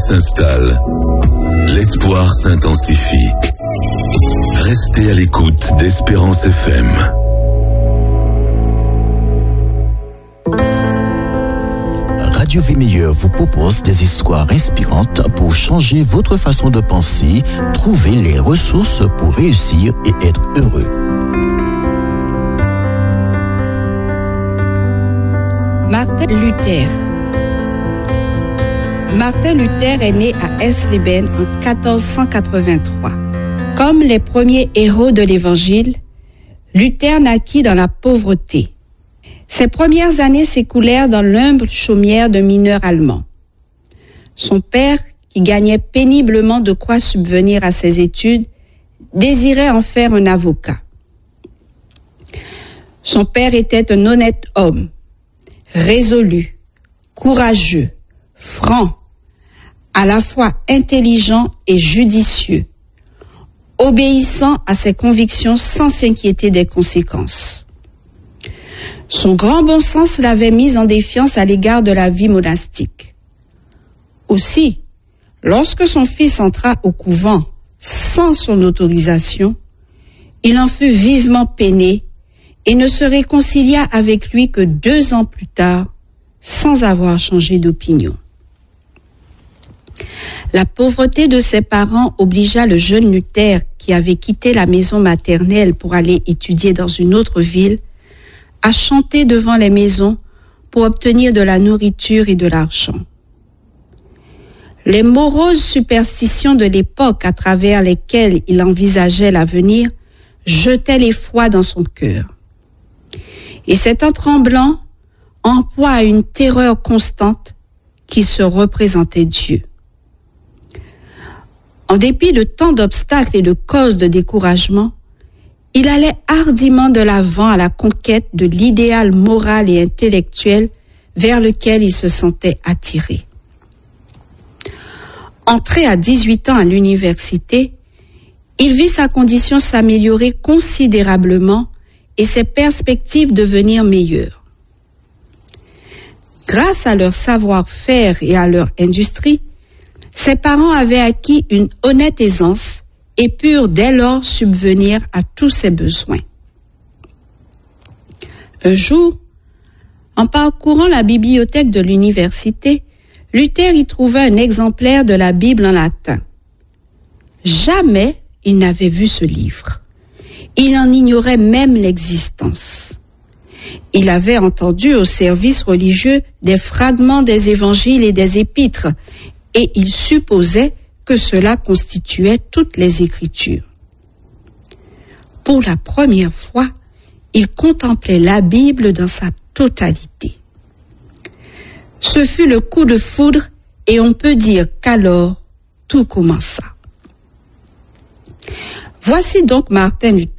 s'installe. L'espoir s'intensifie. Restez à l'écoute d'Espérance FM. Radio Vie Meilleure vous propose des histoires inspirantes pour changer votre façon de penser, trouver les ressources pour réussir et être heureux. Martin Luther. Martin Luther est né à Eisleben en 1483. Comme les premiers héros de l'Évangile, Luther naquit dans la pauvreté. Ses premières années s'écoulèrent dans l'humble chaumière d'un mineur allemand. Son père, qui gagnait péniblement de quoi subvenir à ses études, désirait en faire un avocat. Son père était un honnête homme, résolu, courageux, franc, à la fois intelligent et judicieux, obéissant à ses convictions sans s'inquiéter des conséquences. Son grand bon sens l'avait mis en défiance à l'égard de la vie monastique. Aussi, lorsque son fils entra au couvent sans son autorisation, il en fut vivement peiné et ne se réconcilia avec lui que 2 ans plus tard, sans avoir changé d'opinion. La pauvreté de ses parents obligea le jeune Luther, qui avait quitté la maison maternelle pour aller étudier dans une autre ville, à chanter devant les maisons pour obtenir de la nourriture et de l'argent. Les moroses superstitions de l'époque à travers lesquelles il envisageait l'avenir jetaient l'effroi dans son cœur. Et c'est en tremblant, en proie à une terreur constante, qu'il se représentait Dieu. En dépit de tant d'obstacles et de causes de découragement, il allait hardiment de l'avant à la conquête de l'idéal moral et intellectuel vers lequel il se sentait attiré. Entré à 18 ans à l'université, il vit sa condition s'améliorer considérablement et ses perspectives devenir meilleures. Grâce à leur savoir-faire et à leur industrie, ses parents avaient acquis une honnête aisance et purent dès lors subvenir à tous ses besoins. Un jour, en parcourant la bibliothèque de l'université, Luther y trouva un exemplaire de la Bible en latin. Jamais il n'avait vu ce livre. Il en ignorait même l'existence. Il avait entendu au service religieux des fragments des évangiles et des épîtres, et il supposait que cela constituait toutes les Écritures. Pour la première fois, il contemplait la Bible dans sa totalité. Ce fut le coup de foudre et on peut dire qu'alors tout commença. Voici donc Martin Luther